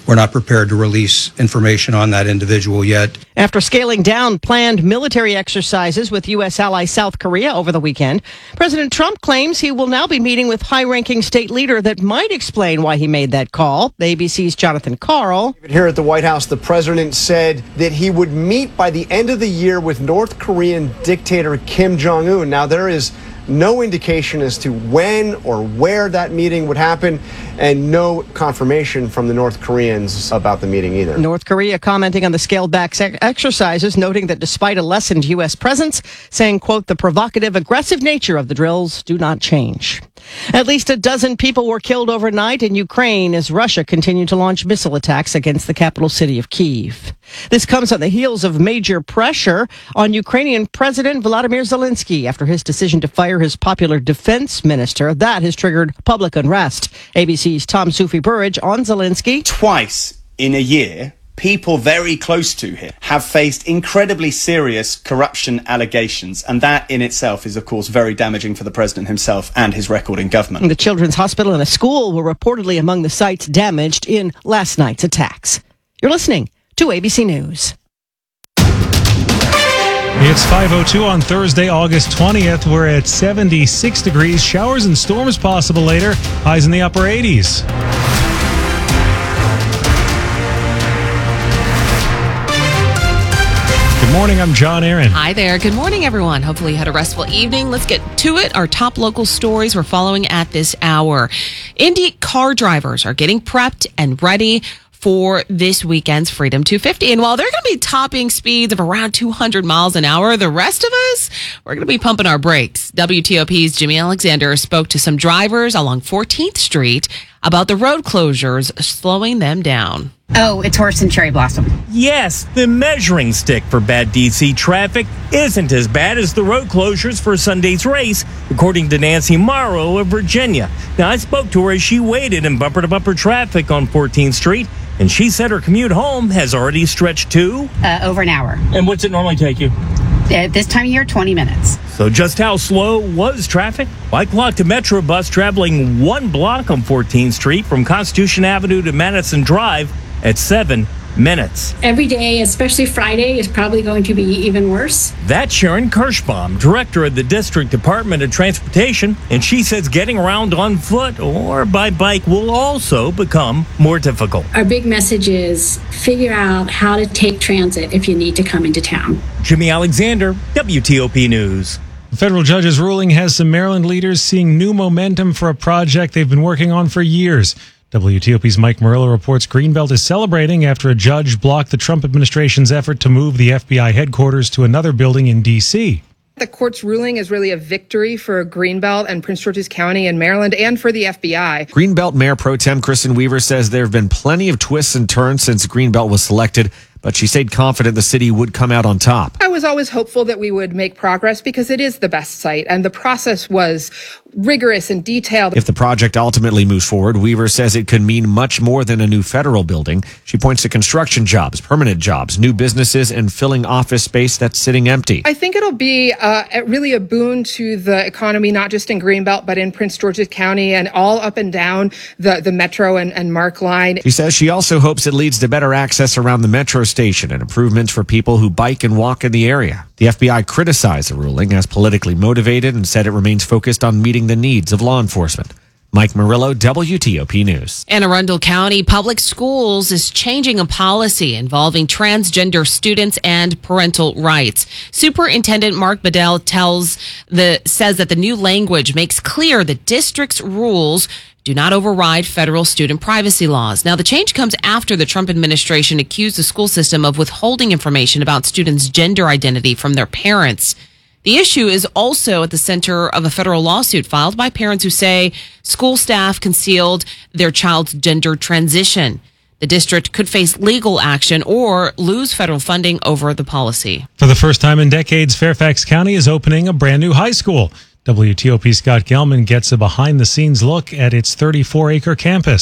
we're not prepared to release information on that individual yet. After scaling down planned military exercises with U.S. ally South Korea over the weekend, President Trump claims he will now be meeting with high-ranking state leader that might explain why he made that call. The ABC's Jonathan Karl. Here at the White House, the president said that he would meet by the end of the year with North Korean dictator Kim Jong-un. Now, there is no indication as to when or where that meeting would happen, and no confirmation from the North Koreans about the meeting either. North Korea commenting on the scaled-back exercises, noting that despite a lessened U.S. presence, saying, quote, the provocative, aggressive nature of the drills do not change. At least a dozen people were killed overnight in Ukraine as Russia continued to launch missile attacks against the capital city of Kyiv. This comes on the heels of major pressure on Ukrainian President Volodymyr Zelensky after his decision to fire his popular defense minister. That has triggered public unrest. ABC's Tom Soufi-Burridge on Zelensky. Twice in a year, people very close to him have faced incredibly serious corruption allegations, and that in itself is, of course, very damaging for the president himself and his record in government. The children's hospital and a school were reportedly among the sites damaged in last night's attacks. You're listening to ABC News. It's 5:02 on Thursday, August 20th. We're at 76 degrees. Showers and storms possible later. Highs in the upper 80s. Good morning, I'm John Aaron. Hi there. Good morning, everyone. Hopefully you had a restful evening. Let's get to it. Our top local stories we're following at this hour. Indy car drivers are getting prepped and ready for this weekend's Freedom 250. And while they're going to be topping speeds of around 200 miles an hour, the rest of us, we're going to be pumping our brakes. WTOP's Jimmy Alexander spoke to some drivers along 14th Street about the road closures slowing them down. Oh, it's worse than cherry blossom. Yes, the measuring stick for bad DC traffic isn't as bad as the road closures for Sunday's race, according to Nancy Morrow of Virginia. Now, I spoke to her as she waited in bumper-to-bumper traffic on 14th Street, and she said her commute home has already stretched to over an hour. And what's it normally take you? This time of year, 20 minutes. So just how slow was traffic? I clocked a Metro bus traveling one block on 14th Street from Constitution Avenue to Madison Drive at 7 minutes. Every day, especially Friday, is probably going to be even worse. That's Sharon Kirschbaum, director of the District Department of Transportation, and she says getting around on foot or by bike will also become more difficult. Our big message is figure out how to take transit if you need to come into town. Jimmy Alexander, WTOP News. The federal judge's ruling has some Maryland leaders seeing new momentum for a project they've been working on for years. WTOP's Mike Murillo reports Greenbelt is celebrating after a judge blocked the Trump administration's effort to move the FBI headquarters to another building in D.C. The court's ruling is really a victory for Greenbelt and Prince George's County in Maryland and for the FBI. Greenbelt Mayor Pro Tem Kristen Weaver says there have been plenty of twists and turns since Greenbelt was selected, but she stayed confident the city would come out on top. I was always hopeful that we would make progress because it is the best site, and the process was rigorous and detailed. If the project ultimately moves forward, Weaver says it could mean much more than a new federal building. She points to construction jobs, permanent jobs, new businesses, and filling office space that's sitting empty. I think it'll be really a boon to the economy, not just in Greenbelt, but in Prince George's County and all up and down the Metro and Mark line. She says she also hopes it leads to better access around the Metro station and improvements for people who bike and walk in the area. The FBI criticized the ruling as politically motivated and said it remains focused on meeting the needs of law enforcement. Mike Murillo, WTOP News. Anne Arundel County Public Schools is changing a policy involving transgender students and parental rights. Superintendent Mark Bedell says that the new language makes clear the district's rules do not override federal student privacy laws. Now, the change comes after the Trump administration accused the school system of withholding information about students' gender identity from their parents. The issue is also at the center of a federal lawsuit filed by parents who say school staff concealed their child's gender transition. The district could face legal action or lose federal funding over the policy. For the first time in decades, Fairfax County is opening a brand new high school. WTOP's Scott Gelman gets a behind-the-scenes look at its 34-acre campus.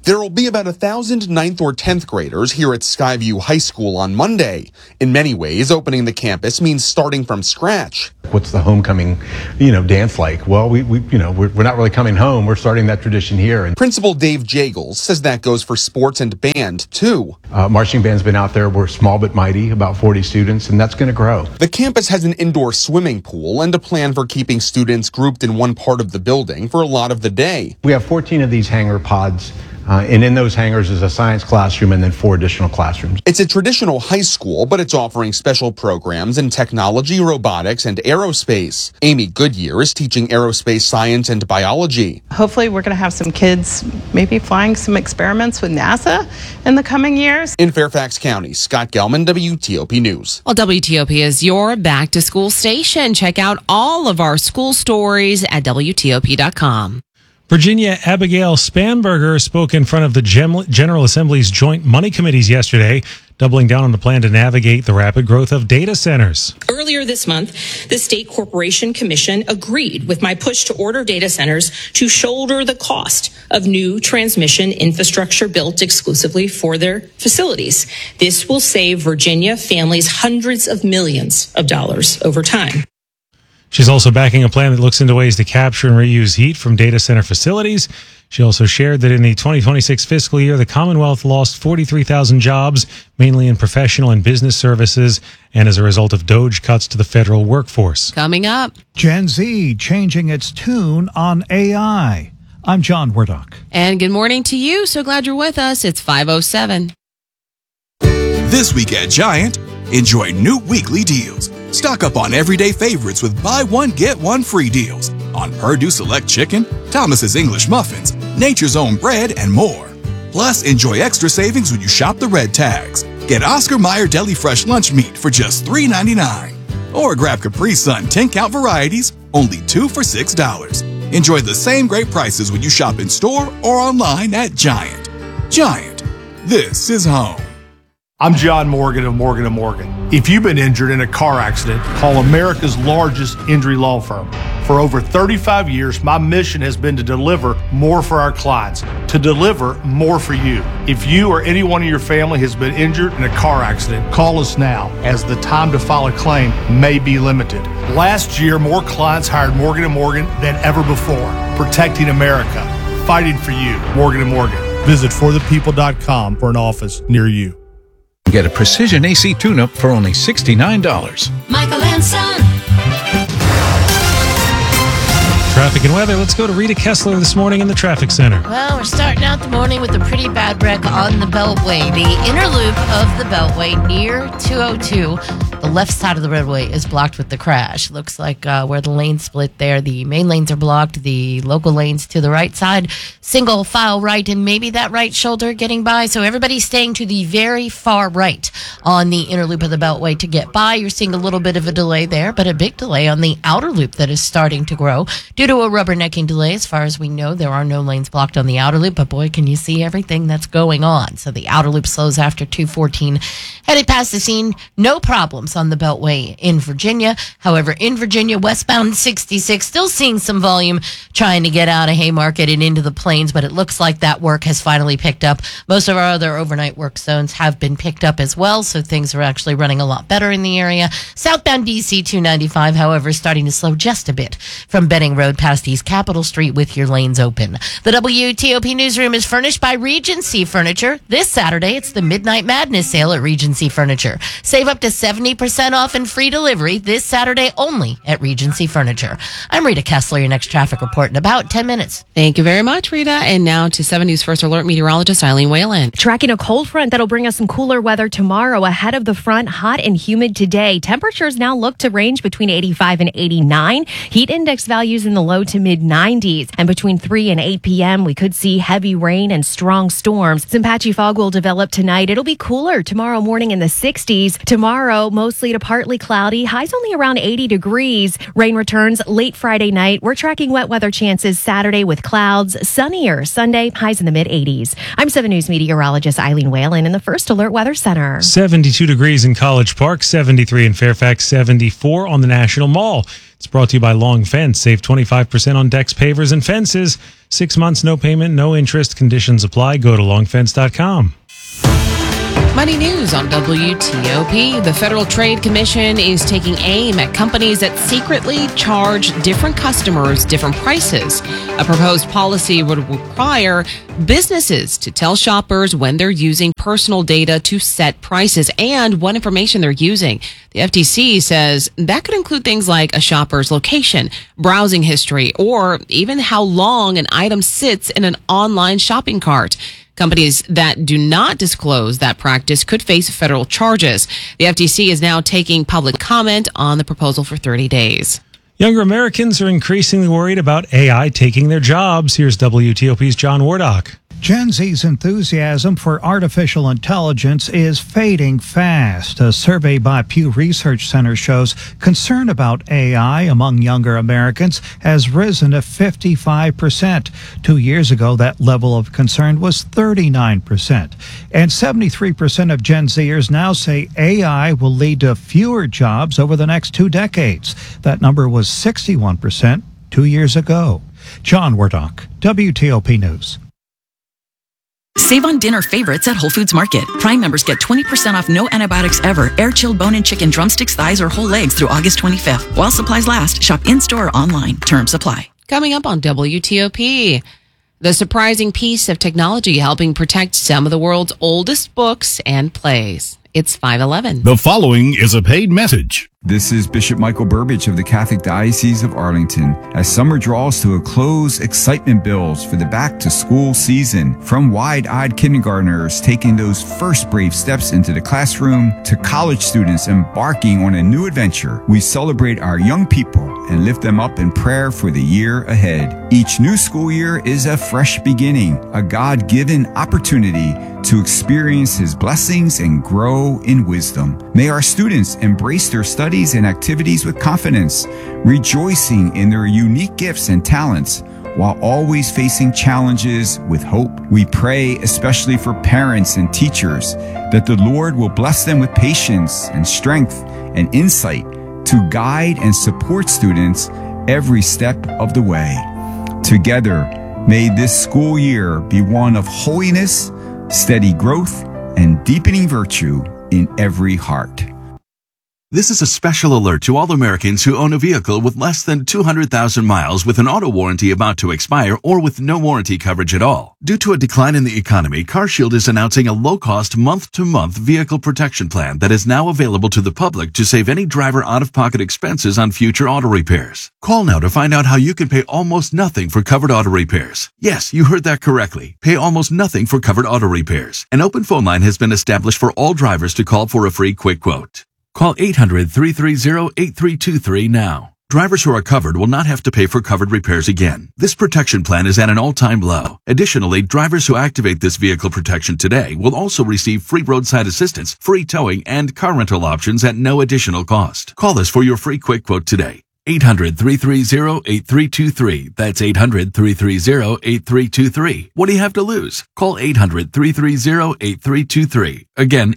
There will be about 1,000 9th or 10th graders here at Skyview High School on Monday. In many ways, opening the campus means starting from scratch. What's the homecoming, dance like? Well, we're not really coming home. We're starting that tradition here. And Principal Dave Jagels says that goes for sports and band, too. Marching band's been out there. We're small but mighty, about 40 students, and that's going to grow. The campus has an indoor swimming pool and a plan for keeping students grouped in one part of the building for a lot of the day. We have 14 of these hangar pods. And in those hangars is a science classroom and then 4 additional classrooms. It's a traditional high school, but it's offering special programs in technology, robotics, and aerospace. Amy Goodyear is teaching aerospace science and biology. Hopefully we're going to have some kids maybe flying some experiments with NASA in the coming years. In Fairfax County, Scott Gelman, WTOP News. Well, WTOP is your back-to-school station. Check out all of our school stories at WTOP.com. Virginia Abigail Spanberger spoke in front of the General Assembly's Joint Money Committees yesterday, doubling down on the plan to navigate the rapid growth of data centers. Earlier this month, the State Corporation Commission agreed with my push to order data centers to shoulder the cost of new transmission infrastructure built exclusively for their facilities. This will save Virginia families hundreds of millions of dollars over time. She's also backing a plan that looks into ways to capture and reuse heat from data center facilities. She also shared that in the 2026 fiscal year, the Commonwealth lost 43,000 jobs, mainly in professional and business services, and as a result of DOGE cuts to the federal workforce. Coming up, Gen Z changing its tune on AI. I'm John Wardock. And good morning to you. So glad you're with us. It's 5:07. This week at Giant, enjoy new weekly deals. Stock up on everyday favorites with buy one, get one free deals on Purdue Select Chicken, Thomas's English Muffins, Nature's Own Bread, and more. Plus, enjoy extra savings when you shop the red tags. Get Oscar Mayer Deli Fresh Lunch Meat for just $3.99. Or grab Capri Sun 10-count varieties, only 2 for $6. Enjoy the same great prices when you shop in store or online at Giant. Giant, this is home. I'm John Morgan of Morgan & Morgan. If you've been injured in a car accident, call America's largest injury law firm. For over 35 years, my mission has been to deliver more for our clients, to deliver more for you. If you or anyone in your family has been injured in a car accident, call us now, as the time to file a claim may be limited. Last year, more clients hired Morgan & Morgan than ever before, protecting America, fighting for you. Morgan & Morgan. Visit forthepeople.com for an office near you. Get a precision AC tune-up for only $69. Michael and Son. Traffic and weather. Let's go to Rita Kessler this morning in the traffic center. Well, we're starting out the morning with a pretty bad wreck on the Beltway. The inner loop of the Beltway near 202. The left side of the roadway is blocked with the crash. Looks like where the lanes split there, the main lanes are blocked. The local lanes to the right side, single file right, and maybe that right shoulder getting by. So everybody's staying to the very far right on the inner loop of the Beltway to get by. You're seeing a little bit of a delay there, but a big delay on the outer loop that is starting to grow due to a rubbernecking delay. As far as we know, there are no lanes blocked on the outer loop, but boy, can you see everything that's going on. So the outer loop slows after 214. Headed past the scene, no problems on the Beltway in Virginia. However, in Virginia, westbound 66, still seeing some volume trying to get out of Haymarket and into the Plains, but it looks like that work has finally picked up. Most of our other overnight work zones have been picked up as well, so things are actually running a lot better in the area. Southbound DC 295, however, is starting to slow just a bit from Benning Road past East Capitol Street with your lanes open. The WTOP newsroom is furnished by Regency Furniture. This Saturday, it's the Midnight Madness sale at Regency Furniture. Save up to 70% off and free delivery this Saturday only at Regency Furniture. I'm Rita Kessler, your next traffic report in about 10 minutes. Thank you very much, Rita. And now to 7 News First Alert meteorologist Eileen Whalen. Tracking a cold front that'll bring us some cooler weather tomorrow. Ahead of the front, hot and humid today. Temperatures now look to range between 85 and 89. Heat index values in the low to mid 90s. And between 3 and 8 p.m., we could see heavy rain and strong storms. Some patchy fog will develop tonight. It'll be cooler tomorrow morning in the 60s. Tomorrow, mostly to partly cloudy. Highs only around 80 degrees. Rain returns late Friday night. We're tracking wet weather chances Saturday with clouds. Sunnier Sunday, highs in the mid 80s. I'm 7 News meteorologist Eileen Whalen in the First Alert Weather Center. 72 degrees in College Park, 73 in Fairfax, 74 on the National Mall. It's brought to you by Long Fence. Save 25% on decks, pavers, and fences. 6 months, no payment, no interest. Conditions apply. Go to longfence.com. Money news on WTOP. The Federal Trade Commission is taking aim at companies that secretly charge different customers different prices. A proposed policy would require businesses to tell shoppers when they're using personal data to set prices and what information they're using. The FTC says that could include things like a shopper's location, browsing history, or even how long an item sits in an online shopping cart. Companies that do not disclose that practice could face federal charges. The FTC is now taking public comment on the proposal for 30 days. Younger Americans are increasingly worried about AI taking their jobs. Here's WTOP's John Wardock. Gen Z's enthusiasm for artificial intelligence is fading fast. A survey by Pew Research Center shows concern about AI among younger Americans has risen to 55%. 2 years ago, that level of concern was 39%. And 73% of Gen Zers now say AI will lead to fewer jobs over the next 2 decades. That number was 61% 2 years ago. John Wardock, WTOP News. Save on dinner favorites at Whole Foods Market. Prime members get 20% off no antibiotics ever, air-chilled bone-in chicken drumsticks, thighs, or whole legs through August 25th. While supplies last, shop in-store or online. Terms apply. Coming up on WTOP, the surprising piece of technology helping protect some of the world's oldest books and plays. It's 5:11. The following is a paid message. This is Bishop Michael Burbidge of the Catholic Diocese of Arlington. As summer draws to a close, excitement builds for the back-to-school season. From wide-eyed kindergartners taking those first brave steps into the classroom to college students embarking on a new adventure, we celebrate our young people and lift them up in prayer for the year ahead. Each new school year is a fresh beginning, a God-given opportunity to experience His blessings and grow in wisdom. May our students embrace their studies and activities with confidence, rejoicing in their unique gifts and talents, while always facing challenges with hope. We pray especially for parents and teachers that the Lord will bless them with patience and strength and insight to guide and support students every step of the way. Together, may this school year be one of holiness, steady growth, and deepening virtue in every heart. This is a special alert to all Americans who own a vehicle with less than 200,000 miles with an auto warranty about to expire or with no warranty coverage at all. Due to a decline in the economy, CarShield is announcing a low-cost month-to-month vehicle protection plan that is now available to the public to save any driver out-of-pocket expenses on future auto repairs. Call now to find out how you can pay almost nothing for covered auto repairs. Yes, you heard that correctly. Pay almost nothing for covered auto repairs. An open phone line has been established for all drivers to call for a free quick quote. Call 800-330-8323 now. Drivers who are covered will not have to pay for covered repairs again. This protection plan is at an all-time low. Additionally, drivers who activate this vehicle protection today will also receive free roadside assistance, free towing, and car rental options at no additional cost. Call us for your free quick quote today. 800-330-8323. That's 800-330-8323. What do you have to lose? Call 800-330-8323. Again,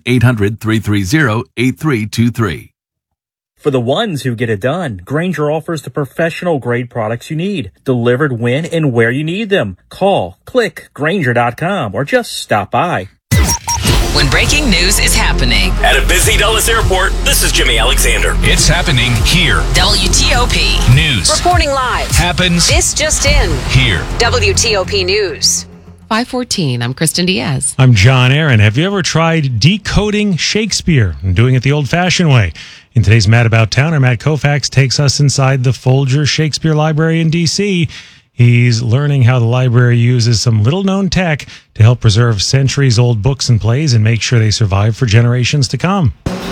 800-330-8323. For the ones who get it done, Grainger offers the professional-grade products you need, delivered when and where you need them. Call, click, Grainger.com, or just stop by. When breaking news is happening at a busy Dulles airport, this is Jimmy Alexander. It's happening here. WTOP News. Reporting live. Happens. This just in. Here. WTOP News. 5:14. I'm Kristen Diaz. I'm John Aaron. Have you ever tried decoding Shakespeare and doing it the old-fashioned way? In today's Mad About Town, our Matt Koufax takes us inside the Folger Shakespeare Library in D.C. He's learning how the library uses some little-known tech to help preserve centuries-old books and plays and make sure they survive for generations to come.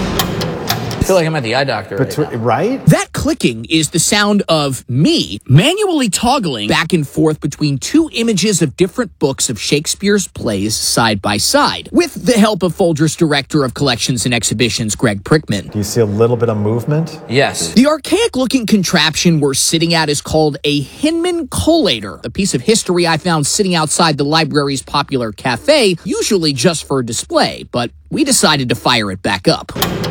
I feel like I'm at the eye doctor right? That clicking is the sound of me manually toggling back and forth between two images of different books of Shakespeare's plays side by side, with the help of Folger's Director of Collections and Exhibitions, Greg Prickman. Do you see a little bit of movement? Yes. The archaic-looking contraption we're sitting at is called a Hinman collator, a piece of history I found sitting outside the library's popular cafe, usually just for display, but we decided to fire it back up.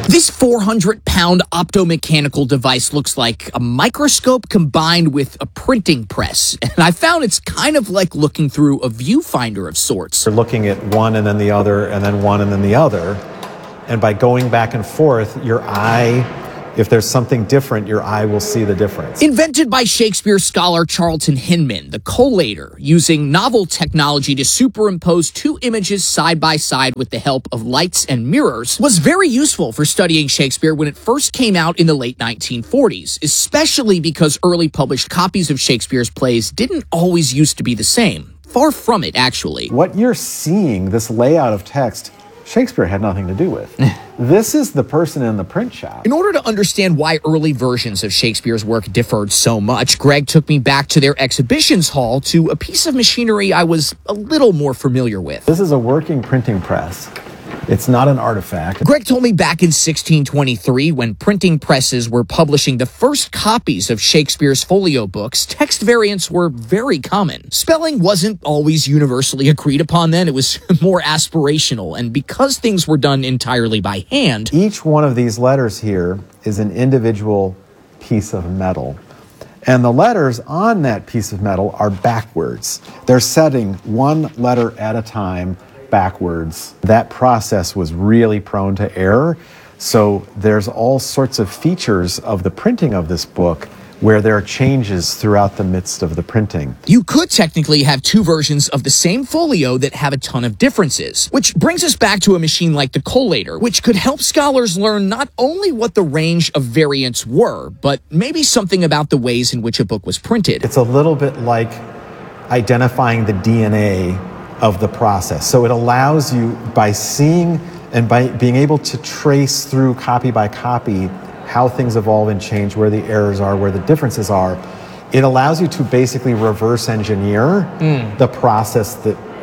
This 400-pound optomechanical device looks like a microscope combined with a printing press. And I found it's kind of like looking through a viewfinder of sorts. You're looking at one and then the other and then one and then the other. And by going back and forth, your eye, if there's something different, your eye will see the difference. Invented by Shakespeare scholar Charlton Hinman, the collator, using novel technology to superimpose two images side by side with the help of lights and mirrors, was very useful for studying Shakespeare when it first came out in the late 1940s, especially because early published copies of Shakespeare's plays didn't always used to be the same. Far from it, actually. What you're seeing, this layout of text, Shakespeare had nothing to do with. This is the person in the print shop. In order to understand why early versions of Shakespeare's work differed so much, Greg took me back to their exhibitions hall to a piece of machinery I was a little more familiar with. This is a working printing press. It's not an artifact. Greg told me back in 1623, when printing presses were publishing the first copies of Shakespeare's folio books, text variants were very common. Spelling wasn't always universally agreed upon then. It was more aspirational. And because things were done entirely by hand, each one of these letters here is an individual piece of metal. And the letters on that piece of metal are backwards. They're setting one letter at a time backwards. That process was really prone to error. So there's all sorts of features of the printing of this book where there are changes throughout the midst of the printing. You could technically have two versions of the same folio that have a ton of differences, which brings us back to a machine like the collator, which could help scholars learn not only what the range of variants were, but maybe something about the ways in which a book was printed. It's a little bit like identifying the DNA of the process. So it allows you, by seeing and by being able to trace through copy by copy how things evolve and change, where the errors are, where the differences are, it allows you to basically reverse engineer the process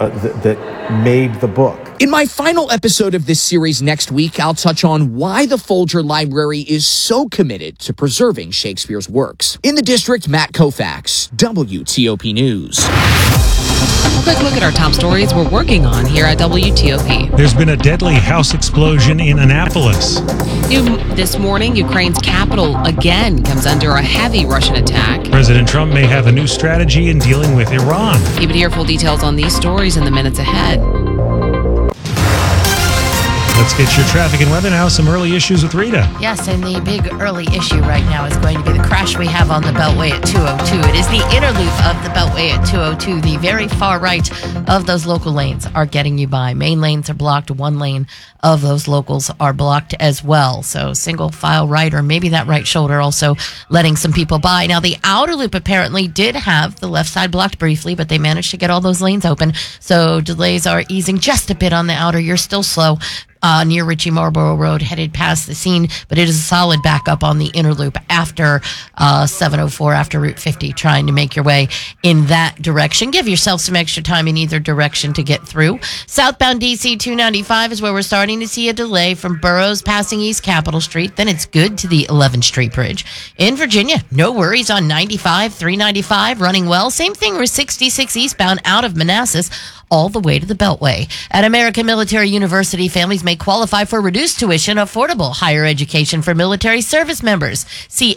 that made the book. In my final episode of this series next week, I'll touch on why the Folger Library is so committed to preserving Shakespeare's works. In the district, Matt Koufax, WTOP News. A quick look at our top stories we're working on here at WTOP. There's been a deadly house explosion in Annapolis. This morning, Ukraine's capital again comes under a heavy Russian attack. President Trump may have a new strategy in dealing with Iran. You can hear full details on these stories in the minutes ahead. Let's get your traffic and weather now. Some early issues with Rita. Yes, and the big early issue right now is going to be the crash we have on the Beltway at 202. It is the inner loop of the Beltway at 202. The very far right of those local lanes are getting you by. Main lanes are blocked. One lane of those locals are blocked as well. So single file right, or maybe that right shoulder also letting some people by. Now, the outer loop apparently did have the left side blocked briefly, but they managed to get all those lanes open. So delays are easing just a bit on the outer. You're still slow near Ritchie Marlborough Road, headed past the scene, but it is a solid backup on the inner loop after 704, after Route 50, trying to make your way in that direction. Give yourself some extra time in either direction to get through. Southbound DC 295 is where we're starting to see a delay from Burroughs passing East Capitol Street. Then it's good to the 11th Street Bridge. In Virginia, no worries on 95, 395, running well. Same thing with 66 eastbound out of Manassas, all the way to the Beltway. At American Military University, families may qualify for reduced tuition, affordable higher education for military service members. See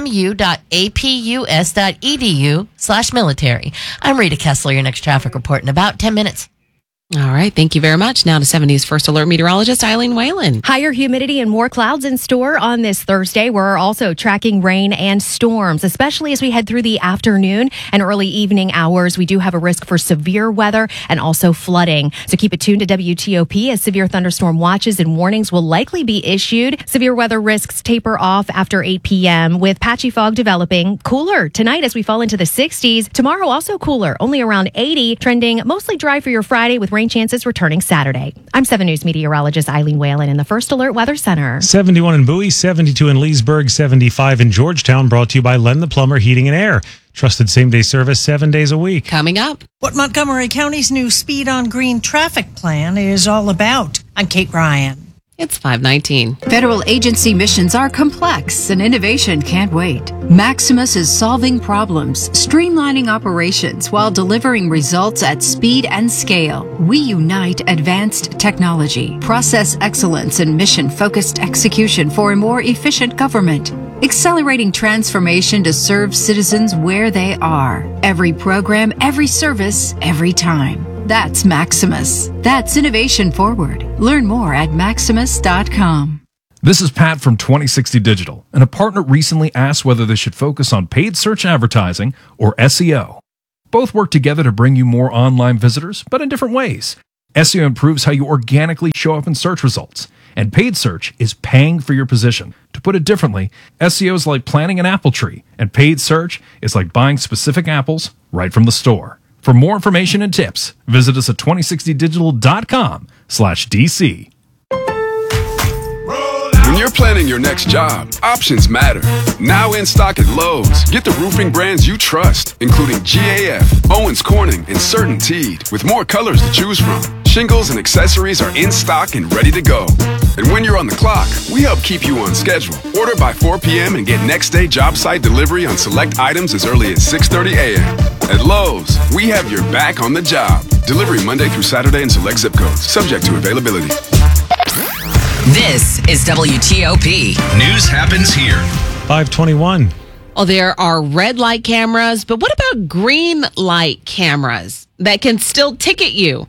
amu.apus.edu/military. I'm Rita Kessler, your next traffic report in about 10 minutes. All right. Thank you very much. Now to 7 News First Alert meteorologist Eileen Whalen. Higher humidity and more clouds in store on this Thursday. We're also tracking rain and storms, especially as we head through the afternoon and early evening hours. We do have a risk for severe weather and also flooding. So keep it tuned to WTOP as severe thunderstorm watches and warnings will likely be issued. Severe weather risks taper off after 8 p.m. with patchy fog developing. Cooler tonight as we fall into the 60s. Tomorrow also cooler, only around 80, trending mostly dry for your Friday with rain chances returning Saturday. I'm 7 News meteorologist Eileen Whalen in the First Alert Weather Center. 71 in Bowie, 72 in Leesburg, 75 in Georgetown, brought to you by Len the Plumber Heating and Air. Trusted same-day service 7 days a week. Coming up, what Montgomery County's new Speed on Green traffic plan is all about. I'm Kate Ryan. It's 5:19. Federal agency missions are complex and innovation can't wait. Maximus is solving problems, streamlining operations while delivering results at speed and scale. We unite advanced technology, process excellence, and mission-focused execution for a more efficient government. Accelerating transformation to serve citizens where they are. Every program, every service, every time. That's Maximus. That's innovation forward. Learn more at maximus.com. This is Pat from 2060 Digital, and a partner recently asked whether they should focus on paid search advertising or SEO. Both work together to bring you more online visitors, but in different ways. SEO improves how you organically show up in search results, and paid search is paying for your position. To put it differently, SEO is like planting an apple tree, and paid search is like buying specific apples right from the store. For more information and tips, visit us at 2060digital.com/DC. When you're planning your next job, options matter. Now in stock at Lowe's, get the roofing brands you trust, including GAF, Owens Corning, and CertainTeed, with more colors to choose from. Shingles and accessories are in stock and ready to go. And when you're on the clock, we help keep you on schedule. Order by 4 p.m. and get next day job site delivery on select items as early as 6:30 a.m. At Lowe's, we have your back on the job. Delivery Monday through Saturday in select zip codes, subject to availability. This is WTOP. News happens here. 521. Well, there are red light cameras, but what about green light cameras that can still ticket you?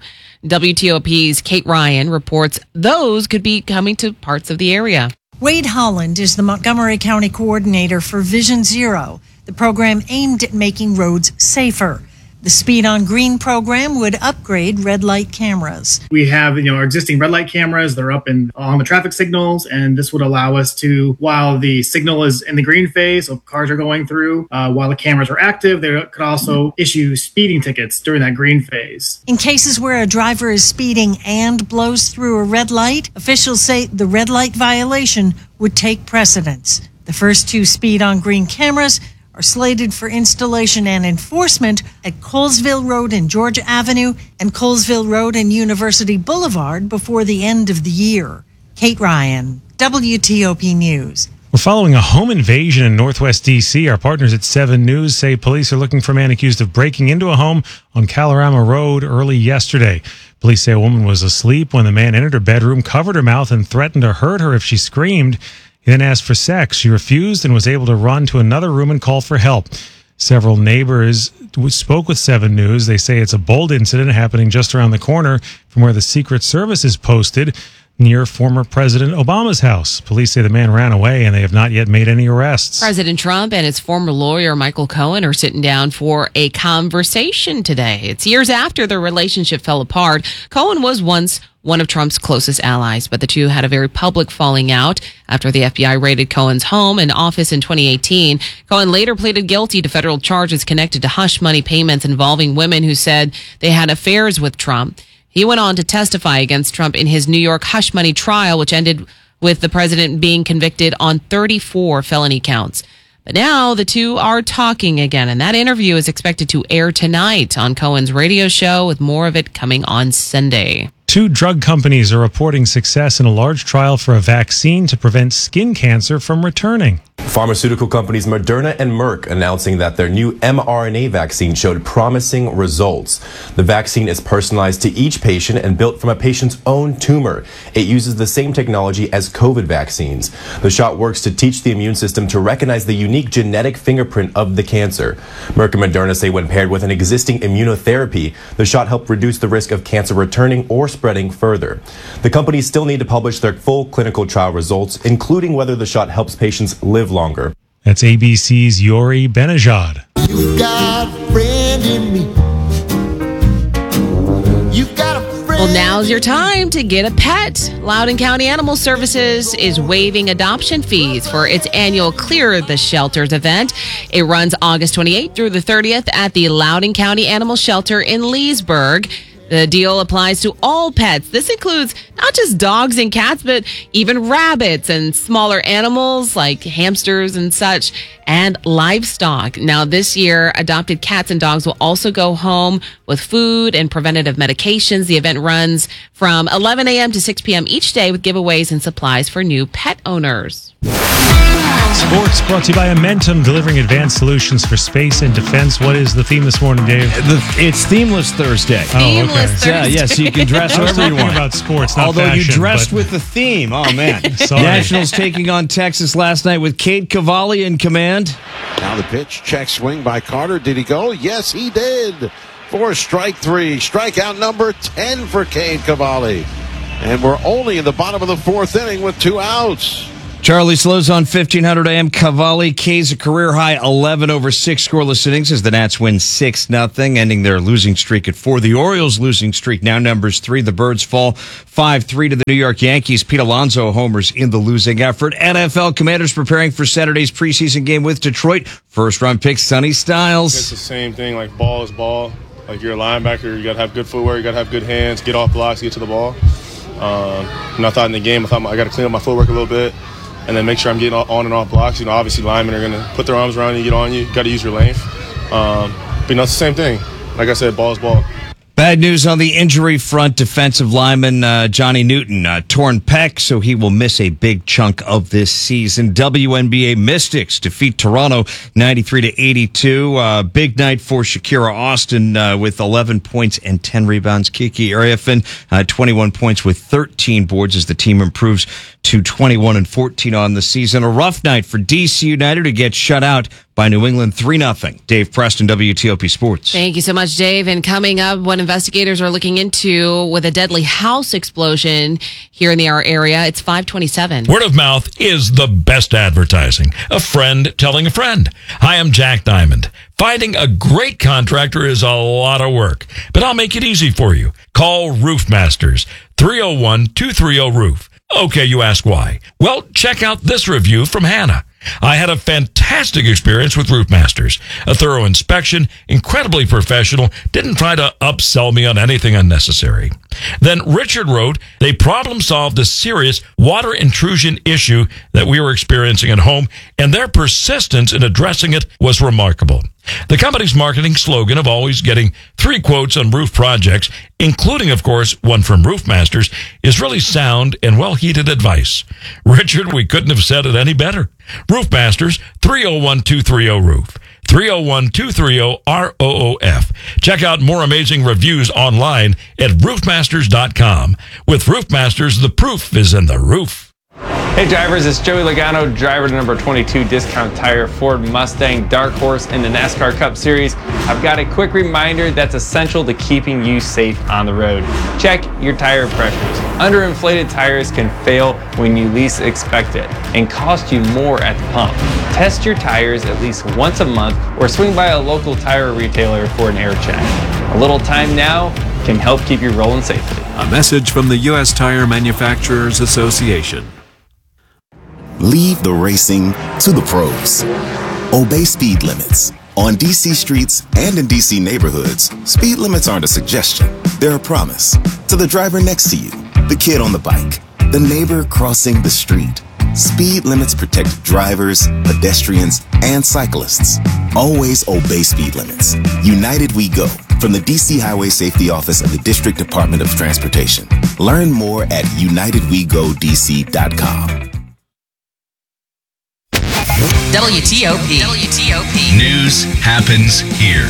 WTOP's Kate Ryan reports those could be coming to parts of the area. Wade Holland is the Montgomery County coordinator for Vision Zero, the program aimed at making roads safer. The Speed on Green program would upgrade red light cameras. We have, our existing red light cameras. They're up on the traffic signals, and this would allow us to, while the signal is in the green phase, so cars are going through, while the cameras are active, they could also issue speeding tickets during that green phase. In cases where a driver is speeding and blows through a red light, officials say the red light violation would take precedence. The first 2 Speed on Green cameras are slated for installation and enforcement at Colesville Road and Georgia Avenue and Colesville Road and University Boulevard before the end of the year. Kate Ryan, WTOP News. We're following a home invasion in Northwest D.C. Our partners at 7 News say police are looking for a man accused of breaking into a home on Calorama Road early yesterday. Police say a woman was asleep when the man entered her bedroom, covered her mouth, and threatened to hurt her if she screamed. He then asked for sex. She refused and was able to run to another room and call for help. Several neighbors spoke with 7 News. They say it's a bold incident happening just around the corner from where the Secret Service is posted near former President Obama's house. Police say the man ran away and they have not yet made any arrests. President Trump and his former lawyer, Michael Cohen, are sitting down for a conversation today. It's years after their relationship fell apart. Cohen was once one of Trump's closest allies, but the two had a very public falling out after the FBI raided Cohen's home and office in 2018. Cohen later pleaded guilty to federal charges connected to hush money payments involving women who said they had affairs with Trump. He went on to testify against Trump in his New York hush money trial, which ended with the president being convicted on 34 felony counts. But now the two are talking again, and that interview is expected to air tonight on Cohen's radio show, with more of it coming on Sunday. 2 drug companies are reporting success in a large trial for a vaccine to prevent skin cancer from returning. Pharmaceutical companies Moderna and Merck announcing that their new mRNA vaccine showed promising results. The vaccine is personalized to each patient and built from a patient's own tumor. It uses the same technology as COVID vaccines. The shot works to teach the immune system to recognize the unique genetic fingerprint of the cancer. Merck and Moderna say when paired with an existing immunotherapy, the shot helped reduce the risk of cancer returning or spreading further. The companies still need to publish their full clinical trial results, including whether the shot helps patients live longer. That's ABC's Yori Benajad. You got a friend in me. You got a friend. Well, now's your time to get a pet. Loudoun County Animal Services is waiving adoption fees for its annual Clear the Shelters event. It runs August 28th through the 30th at the Loudoun County Animal Shelter in Leesburg. The deal applies to all pets. This includes not just dogs and cats, but even rabbits and smaller animals like hamsters and such, and livestock. Now, this year, adopted cats and dogs will also go home with food and preventative medications. The event runs from from 11 a.m. to 6 p.m. each day with giveaways and supplies for new pet owners. Sports brought to you by Amentum, delivering advanced solutions for space and defense. What is the theme this morning, Dave? It's Themeless Thursday. Themeless Thursday. Yeah, so you can dress however you want. About sports, not Although fashion, you dressed with the theme. Oh, man. Nationals taking on Texas last night with Cade Cavalli in command. Now the pitch, check swing by Carter. Did he go? Yes, he did. For strike three. Strikeout number 10 for Cade Cavalli. And we're only in the bottom of the fourth inning with 2 outs. Charlie Slows on 1500 AM. Cavalli K's a career-high 11 over 6 scoreless innings as the Nats win 6-0, ending their losing streak at 4. The Orioles' losing streak now numbers 3. The Birds fall 5-3 to the New York Yankees. Pete Alonso homers in the losing effort. NFL Commanders preparing for Saturday's preseason game with Detroit. First-round pick Sonny Styles. It's the same thing. Like, ball is ball. Like, you're a linebacker. You got to have good footwork. You got to have good hands. Get off blocks. Get to the ball. And I thought in the game, I got to clean up my footwork a little bit. And then make sure I'm getting on and off blocks. You know, obviously linemen are going to put their arms around you, get on you. Got to use your length. But, you know, it's the same thing. Like I said, ball is ball. Bad news on the injury front. Defensive lineman Johnny Newton, torn pec, so he will miss a big chunk of this season. WNBA Mystics defeat Toronto 93-82. Big night for Shakira Austin with 11 points and 10 rebounds. Kiki Ariafin, 21 points with 13 boards as the team improves to 21-14 on the season. A rough night for DC United to get shut out by New England 3-0. Dave Preston, WTOP Sports. Thank you so much, Dave. And coming up, what investigators are looking into with a deadly house explosion here in our area. It's 5:27. Word of mouth is the best advertising. A friend telling a friend. Hi, I'm Jack Diamond. Finding a great contractor is a lot of work, but I'll make it easy for you. Call Roof Masters, 301-230-ROOF. Okay, you ask why. Well, check out this review from Hannah. I had a fantastic experience with Roof Masters. A thorough inspection, incredibly professional, didn't try to upsell me on anything unnecessary. Then Richard wrote, they problem solved a serious water intrusion issue that we were experiencing at home, and their persistence in addressing it was remarkable. The company's marketing slogan of always getting 3 quotes on roof projects, including, of course, one from Roof Masters, is really sound and well-heeded advice. Richard, we couldn't have said it any better. Roof Masters, 301-230-ROOF. 301-230-ROOF. Check out more amazing reviews online at roofmasters.com. With Roof Masters, the proof is in the roof. Hey drivers, it's Joey Logano, driver to number 22 Discount Tire Ford Mustang Dark Horse in the NASCAR Cup Series. I've got a quick reminder that's essential to keeping you safe on the road. Check your tire pressures. Underinflated tires can fail when you least expect it and cost you more at the pump. Test your tires at least once a month or swing by a local tire retailer for an air check. A little time now can help keep you rolling safely. A message from the U.S. Tire Manufacturers Association. Leave the racing to the pros. Obey speed limits. On DC streets and in DC neighborhoods, speed limits aren't a suggestion. They're a promise. To the driver next to you, the kid on the bike, the neighbor crossing the street. Speed limits protect drivers, pedestrians, and cyclists. Always obey speed limits. United We Go, from the DC Highway Safety Office of the District Department of Transportation. Learn more at unitedwegodc.com. WTOP. News happens here.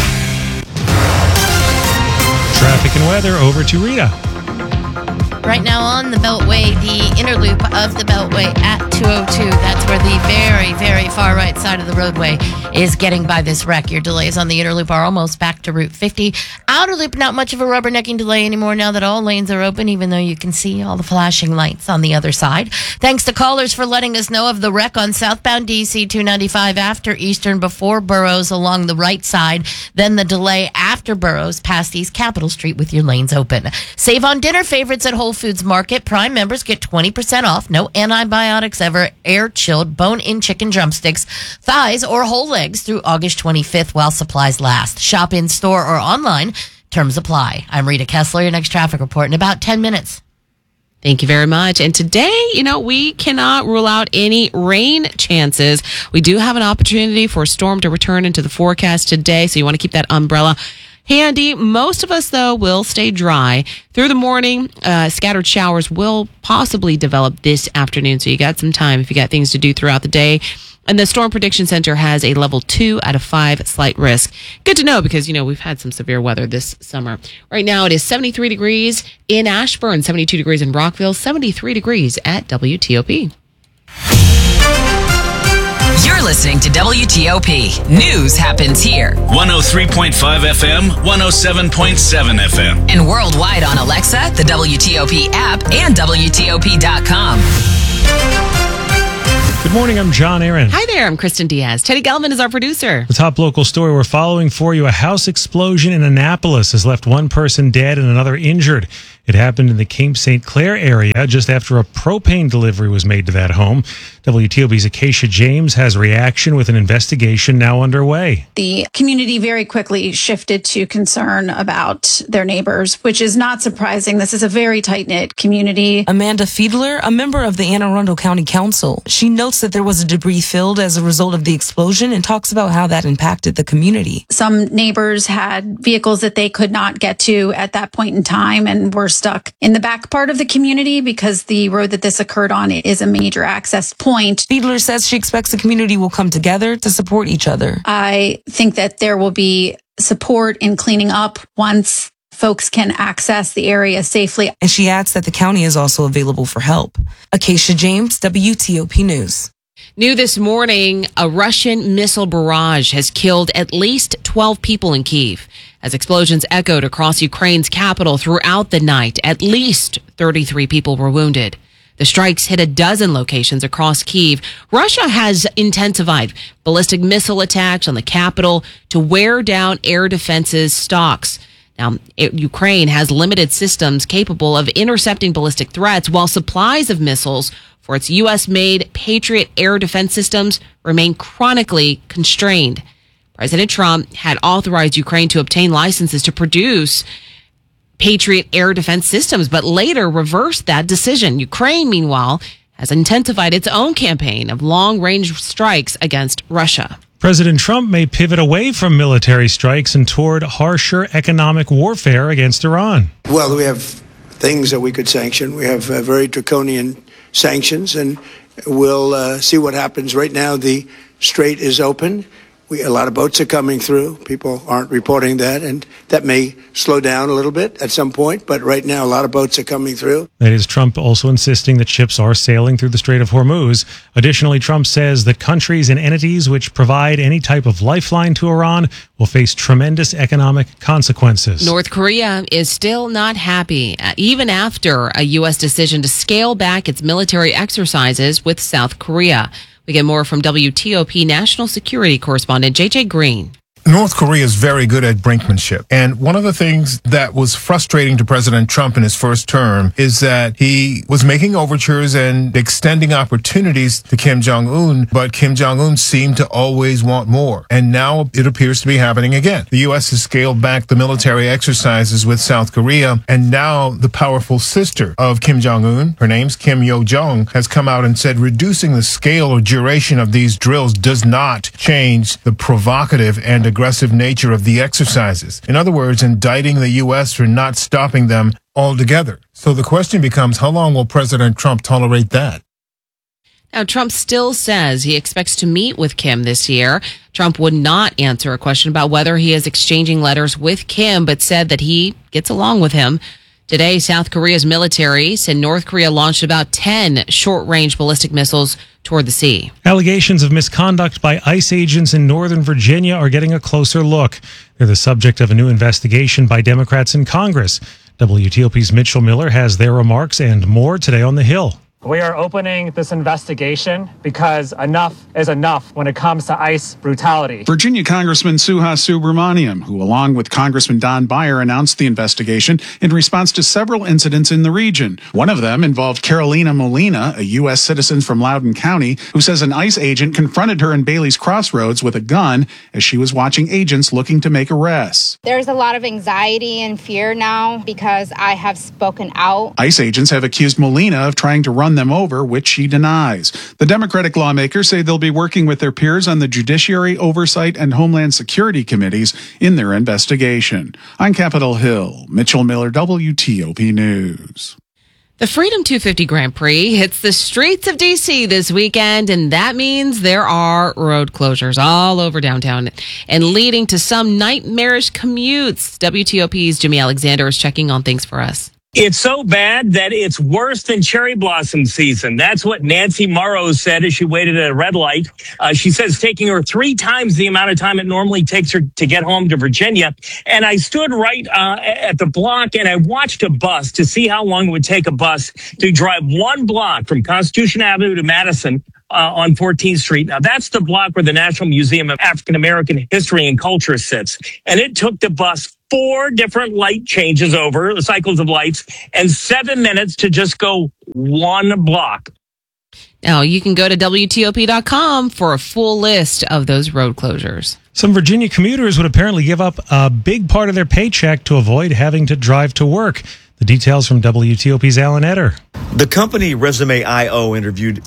Traffic and weather, over to Rita. Right now on the Beltway, the inner loop of the Beltway at 202. That's where the very, very far right side of the roadway is getting by this wreck. Your delays on the inner loop are almost back to Route 50. Outer loop, not much of a rubbernecking delay anymore now that all lanes are open, even though you can see all the flashing lights on the other side. Thanks to callers for letting us know of the wreck on southbound DC 295 after Eastern, before Burroughs along the right side. Then the delay after Burroughs past East Capitol Street with your lanes open. Save on dinner favorites at Whole Foods Market. Prime members get 20% off. No antibiotics ever. Air-chilled bone-in chicken drumsticks, thighs, or whole legs through August 25th while supplies last. Shop in-store or online. Terms apply. I'm Rita Kessler, your next traffic report in about 10 minutes. Thank you very much. And today, we cannot rule out any rain chances. We do have an opportunity for a storm to return into the forecast today, so you want to keep that umbrella handy. Most of us, though, will stay dry through the morning. Scattered showers will possibly develop this afternoon, so you got some time if you got things to do throughout the day. And the Storm Prediction Center has a level 2 out of 5 slight risk. Good to know because, we've had some severe weather this summer. Right now it is 73 degrees in Ashburn, 72 degrees in Rockville, 73 degrees at WTOP. You're listening to WTOP. News happens here. 103.5 FM, 107.7 FM. And worldwide on Alexa, the WTOP app, and WTOP.com. Good morning, I'm John Aaron. Hi there, I'm Kristen Diaz. Teddy Gelman is our producer. The top local story we're following for you, a house explosion in Annapolis has left one person dead and another injured. It happened in the Cape St. Clair area just after a propane delivery was made to that home. WTOP's Acacia James has reaction with an investigation now underway. The community very quickly shifted to concern about their neighbors, which is not surprising. This is a very tight-knit community. Amanda Fiedler, a member of the Anne Arundel County Council, she notes that there was a debris field as a result of the explosion and talks about how that impacted the community. Some neighbors had vehicles that they could not get to at that point in time and were stuck in the back part of the community because the road that this occurred on is a major access point. Fiedler says she expects the community will come together to support each other. I think that there will be support in cleaning up once folks can access the area safely. And she adds that the county is also available for help. Acacia James, WTOP News. New this morning, a Russian missile barrage has killed at least 12 people in Kyiv. As explosions echoed across Ukraine's capital throughout the night, at least 33 people were wounded. The strikes hit a dozen locations across Kyiv. Russia has intensified ballistic missile attacks on the capital to wear down air defenses stocks. Now, Ukraine has limited systems capable of intercepting ballistic threats, while supplies of missiles for its U.S.-made Patriot air defense systems remain chronically constrained. President Trump had authorized Ukraine to obtain licenses to produce Patriot air defense systems, but later reversed that decision. Ukraine, meanwhile, has intensified its own campaign of long-range strikes against Russia. President Trump may pivot away from military strikes and toward harsher economic warfare against Iran. Well, we have things that we could sanction. We have very draconian sanctions, and we'll see what happens. Right now, the strait is open. A lot of boats are coming through. People aren't reporting that, and that may slow down a little bit at some point. But right now, a lot of boats are coming through. That is Trump also insisting that ships are sailing through the Strait of Hormuz. Additionally, Trump says that countries and entities which provide any type of lifeline to Iran will face tremendous economic consequences. North Korea is still not happy, even after a U.S. decision to scale back its military exercises with South Korea. We get more from WTOP national security correspondent J.J. Green. North Korea is very good at brinkmanship. And one of the things that was frustrating to President Trump in his first term is that he was making overtures and extending opportunities to Kim Jong-un, but Kim Jong-un seemed to always want more. And now it appears to be happening again. The U.S. has scaled back the military exercises with South Korea, and now the powerful sister of Kim Jong-un, her name's Kim Yo-jong, has come out and said reducing the scale or duration of these drills does not change the provocative and aggressive nature of the exercises. In other words, indicting the U.S. for not stopping them altogether. So the question becomes, how long will President Trump tolerate that? Now, Trump still says he expects to meet with Kim this year. Trump would not answer a question about whether he is exchanging letters with Kim, but said that he gets along with him. Today, South Korea's military said North Korea launched about 10 short-range ballistic missiles toward the sea. Allegations of misconduct by ICE agents in Northern Virginia are getting a closer look. They're the subject of a new investigation by Democrats in Congress. WTOP's Mitchell Miller has their remarks and more today on the Hill. We are opening this investigation because enough is enough when it comes to ICE brutality. Virginia Congressman Suha Subramaniam, who along with Congressman Don Beyer announced the investigation in response to several incidents in the region. One of them involved Carolina Molina, a U.S. citizen from Loudoun County, who says an ICE agent confronted her in Bailey's Crossroads with a gun as she was watching agents looking to make arrests. There's a lot of anxiety and fear now because I have spoken out. ICE agents have accused Molina of trying to run run them over, which she denies. The Democratic lawmakers say they'll be working with their peers on the Judiciary, Oversight, and Homeland Security committees in their investigation. On Capitol Hill, Mitchell Miller, WTOP News. The Freedom 250 Grand Prix hits the streets of D.C. this weekend, and that means there are road closures all over downtown and leading to some nightmarish commutes. WTOP's Jimmy Alexander is checking on things for us. It's so bad that it's worse than cherry blossom season. That's what Nancy Morrow said as she waited at a red light. She says taking her 3 times the amount of time it normally takes her to get home to Virginia. And I stood right at the block and I watched a bus to see how long it would take a bus to drive 1 block from Constitution Avenue to Madison on 14th Street. Now, that's the block where the National Museum of African American History and Culture sits. And it took the bus 4 different light changes over, cycles of lights, and 7 minutes to just go 1 block. Now, you can go to WTOP.com for a full list of those road closures. Some Virginia commuters would apparently give up a big part of their paycheck to avoid having to drive to work. The details from WTOP's Alan Etter. The company Resume.io interviewed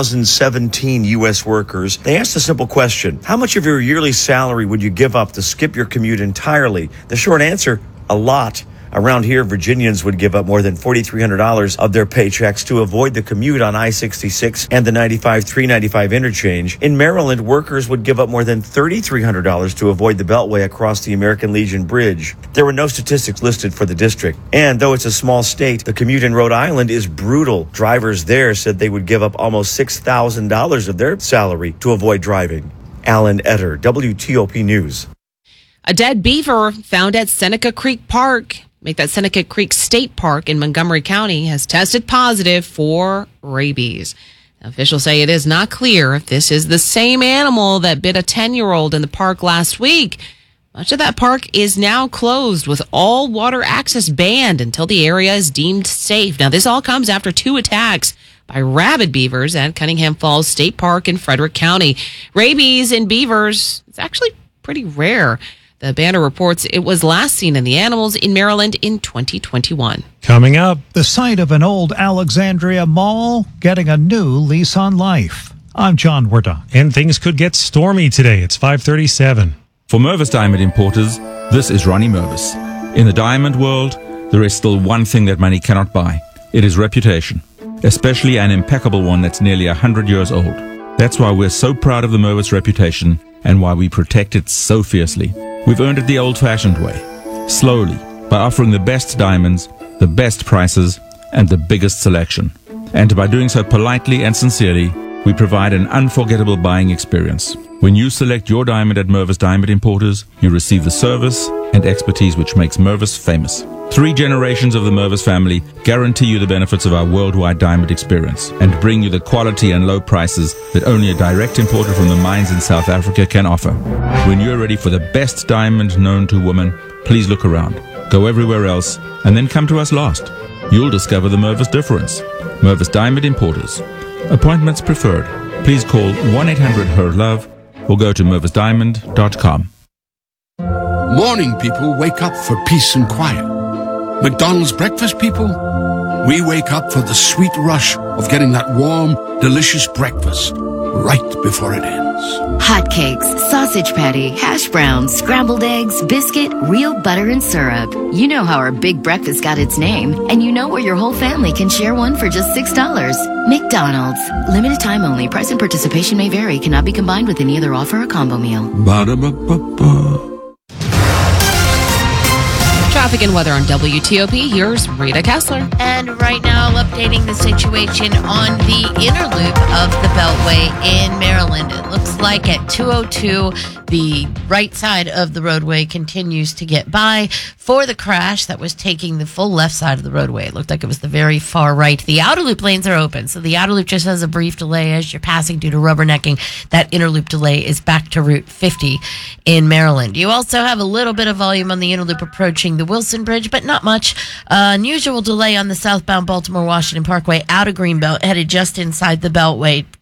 3,017 U.S. workers. They asked a simple question: how much of your yearly salary would you give up to skip your commute entirely? The short answer: a lot. Around here, Virginians would give up more than $4,300 of their paychecks to avoid the commute on I-66 and the 95-395 interchange. In Maryland, workers would give up more than $3,300 to avoid the Beltway across the American Legion Bridge. There were no statistics listed for the district. And though it's a small state, the commute in Rhode Island is brutal. Drivers there said they would give up almost $6,000 of their salary to avoid driving. Alan Etter, WTOP News. A dead beaver found at Seneca Creek Park. That Seneca Creek State Park in Montgomery County has tested positive for rabies. Officials say it is not clear if this is the same animal that bit a 10-year-old in the park last week. Much of that park is now closed with all water access banned until the area is deemed safe. Now, this all comes after 2 attacks by rabid beavers at Cunningham Falls State Park in Frederick County. Rabies in beavers is actually pretty rare. The Banner reports it was last seen in the animals in Maryland in 2021. Coming up, the site of an old Alexandria mall getting a new lease on life. I'm John Wardock. And things could get stormy today. It's 5:37. For Mervis Diamond Importers, this is Ronnie Mervis. In the diamond world, there is still one thing that money cannot buy. It is reputation, especially an impeccable one that's nearly 100 years old. That's why we're so proud of the Mervis reputation and why we protect it so fiercely. We've earned it the old-fashioned way, slowly, by offering the best diamonds, the best prices, and the biggest selection. And by doing so politely and sincerely, we provide an unforgettable buying experience. When you select your diamond at Mervis Diamond Importers, you receive the service and expertise which makes Mervis famous. 3 generations of the Mervis family guarantee you the benefits of our worldwide diamond experience and bring you the quality and low prices that only a direct importer from the mines in South Africa can offer. When you're ready for the best diamond known to woman, please look around. Go everywhere else and then come to us last. You'll discover the Mervis difference. Mervis Diamond Importers. Appointments preferred. Please call 1-800-HER-LOVE or go to mervisdiamond.com. Morning people wake up for peace and quiet. McDonald's breakfast people, we wake up for the sweet rush of getting that warm, delicious breakfast right before it ends. Hotcakes, sausage patty, hash browns, scrambled eggs, biscuit, real butter and syrup. You know how our big breakfast got its name, and you know where your whole family can share one for just $6. McDonald's. Limited time only. Price and participation may vary. Cannot be combined with any other offer or combo meal. Ba-da-ba-ba-ba. Traffic and weather on WTOP. Here's Rita Kessler. And right now, updating the situation on the inner loop of the Beltway in Maryland. It looks like at 202, the right side of the roadway continues to get by for the crash that was taking the full left side of the roadway. It looked like it was the very far right. The outer loop lanes are open, so the outer loop just has a brief delay as you're passing due to rubbernecking. That inner loop delay is back to Route 50 in Maryland. You also have a little bit of volume on the inner loop approaching the Wilson Bridge, but not much. Unusual delay on the southbound Baltimore-Washington Parkway out of Greenbelt, headed just inside the Beltway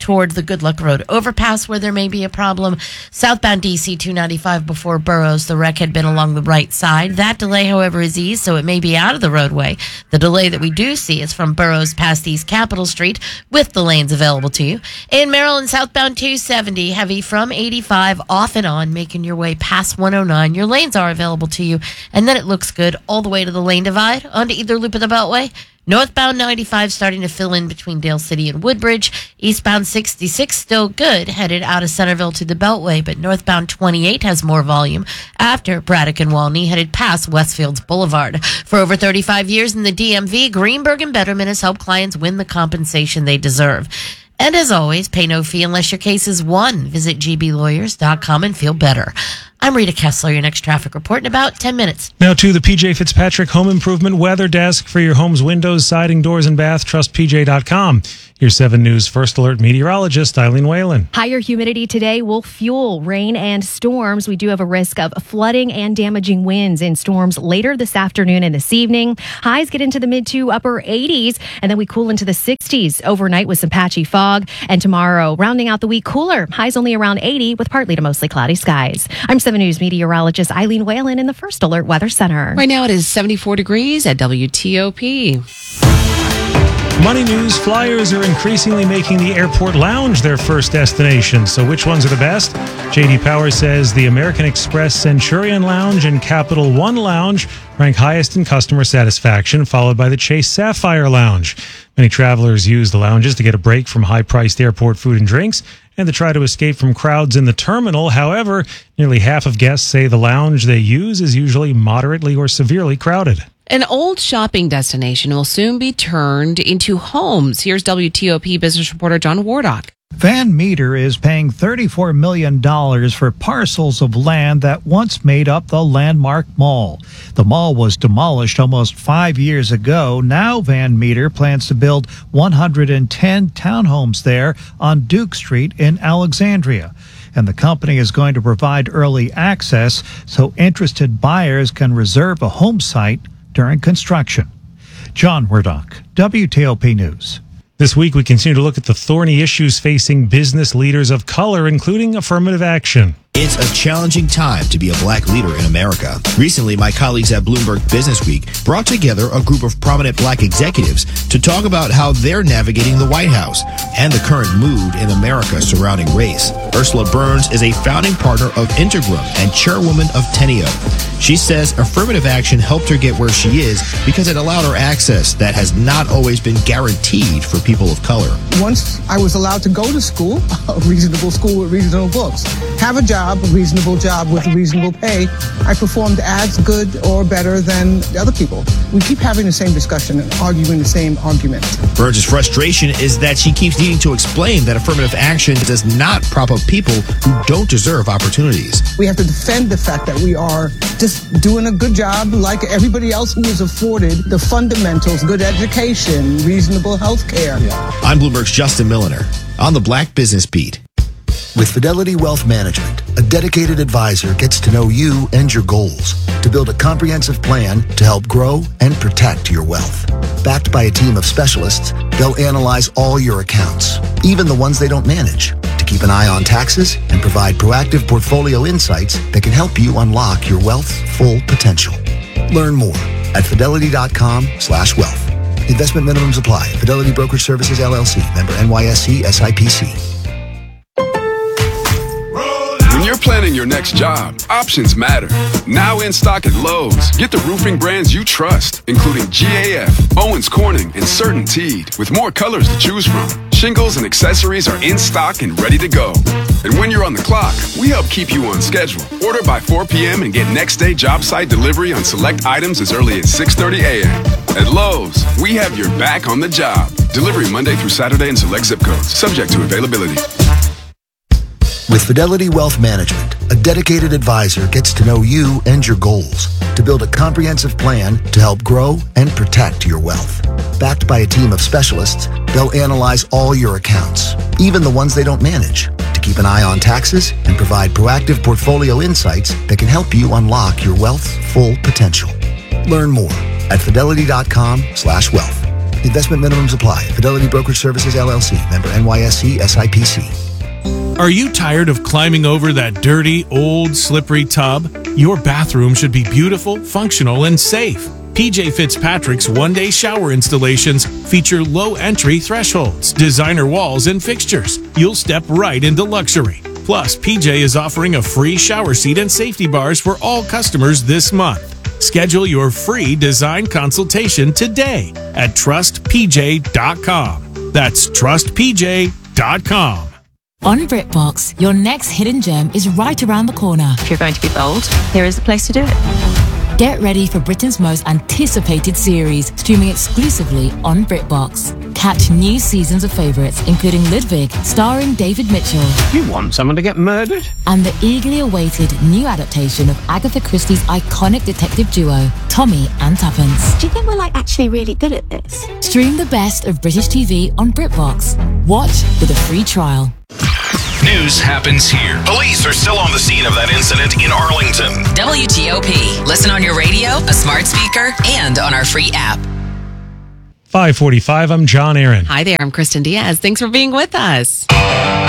toward the Good Luck Road overpass where there may be a problem. Southbound DC 295 before Burroughs, the wreck had been along the right side. That delay, however, is eased, so it may be out of the roadway. The delay that we do see is from Burroughs past East Capitol Street with the lanes available to you. In Maryland, southbound 270, heavy from 85 off and on, making your way past 109. Your lanes are available to you, and then it looks good all the way to the lane divide onto either loop of the Beltway. Northbound 95 starting to fill in between Dale City and Woodbridge. Eastbound 66 still good, headed out of Centerville to the Beltway, but northbound 28 has more volume after Braddock and Walney headed past Westfields Boulevard. For over 35 years in the DMV, Greenberg and Betterman has helped clients win the compensation they deserve. And as always, pay no fee unless your case is won. Visit gblawyers.com and feel better. I'm Rita Kessler, your next traffic report in about 10 minutes. Now to the PJ Fitzpatrick Home Improvement Weather Desk for your home's windows, siding, doors, and bath. Trust PJ.com. Your 7 News First Alert meteorologist, Eileen Whalen. Higher humidity today will fuel rain and storms. We do have a risk of flooding and damaging winds in storms later this afternoon and this evening. Highs get into the mid to upper 80s, and then we cool into the 60s overnight with some patchy fog. And tomorrow, rounding out the week, cooler. Highs only around 80 with partly to mostly cloudy skies. I'm 7 News meteorologist Eileen Whalen in the First Alert Weather Center. Right now it is 74 degrees at WTOP. Money news, flyers are increasingly making the airport lounge their first destination. So which ones are the best? J.D. Power says the American Express Centurion Lounge and Capital One Lounge rank highest in customer satisfaction, followed by the Chase Sapphire Lounge. Many travelers use the lounges to get a break from high-priced airport food and drinks and to try to escape from crowds in the terminal. However, nearly half of guests say the lounge they use is usually moderately or severely crowded. An old shopping destination will soon be turned into homes. Here's WTOP business reporter John Wardock. Van Meter is paying $34 million for parcels of land that once made up the Landmark Mall. The mall was demolished almost 5 years ago. Now Van Meter plans to build 110 townhomes there on Duke Street in Alexandria. And the company is going to provide early access so interested buyers can reserve a home site during construction. John Wardock, WTOP News. This week, we continue to look at the thorny issues facing business leaders of color, including affirmative action. It's a challenging time to be a black leader in America. Recently, my colleagues at Bloomberg Business Week brought together a group of prominent black executives to talk about how they're navigating the White House and the current mood in America surrounding race. Ursula Burns is a founding partner of Integrum and chairwoman of Teneo. She says affirmative action helped her get where she is because it allowed her access that has not always been guaranteed for people of color. Once I was allowed to go to school, a reasonable school with reasonable books, have a job, a reasonable job with reasonable pay, I performed as good or better than the other people. We keep having the same discussion and arguing the same argument. Burns' frustration is that she keeps needing to explain that affirmative action does not prop up people who don't deserve opportunities. We have to defend the fact that we are just doing a good job like everybody else who is afforded the fundamentals, good education, reasonable health care. I'm Bloomberg's Justin Milliner on the Black Business Beat. With Fidelity Wealth Management, a dedicated advisor gets to know you and your goals to build a comprehensive plan to help grow and protect your wealth. Backed by a team of specialists, they'll analyze all your accounts, even the ones they don't manage, to keep an eye on taxes and provide proactive portfolio insights that can help you unlock your wealth's full potential. Learn more at fidelity.com/wealth. Investment minimums apply. Fidelity Brokerage Services, LLC. Member NYSE SIPC. When you're planning your next job, options matter. Now in stock at Lowe's, get the roofing brands you trust, including GAF, Owens Corning, and CertainTeed, with more colors to choose from. Shingles and accessories are in stock and ready to go. And when you're on the clock, we help keep you on schedule. Order by 4 p.m. and get next day job site delivery on select items as early as 6:30 a.m. At Lowe's, we have your back on the job. Delivery Monday through Saturday in select zip codes, subject to availability. With Fidelity Wealth Management, a dedicated advisor gets to know you and your goals to build a comprehensive plan to help grow and protect your wealth. Backed by a team of specialists, they'll analyze all your accounts, even the ones they don't manage, to keep an eye on taxes and provide proactive portfolio insights that can help you unlock your wealth's full potential. Learn more at fidelity.com/wealth. Investment minimums apply. Fidelity Brokerage Services, LLC. Member NYSE SIPC. Are you tired of climbing over that dirty, old, slippery tub? Your bathroom should be beautiful, functional, and safe. PJ Fitzpatrick's one-day shower installations feature low entry thresholds, designer walls, and fixtures. You'll step right into luxury. Plus, PJ is offering a free shower seat and safety bars for all customers this month. Schedule your free design consultation today at trustpj.com. That's trustpj.com. On BritBox, your next hidden gem is right around the corner. If you're going to be bold, here is the place to do it. Get ready for Britain's most anticipated series, streaming exclusively on BritBox. Catch new seasons of favourites, including Ludwig, starring David Mitchell. You want someone to get murdered? And the eagerly awaited new adaptation of Agatha Christie's iconic detective duo, Tommy and Tuppence. Do you think we're actually really good at this? Stream the best of British TV on BritBox. Watch with a free trial. News happens here. Police are still on the scene of that incident in Arlington. WTOP. Listen on your radio, a smart speaker, and on our free app. 5:45. I'm John Aaron. Hi there. I'm Kristen Diaz. Thanks for being with us.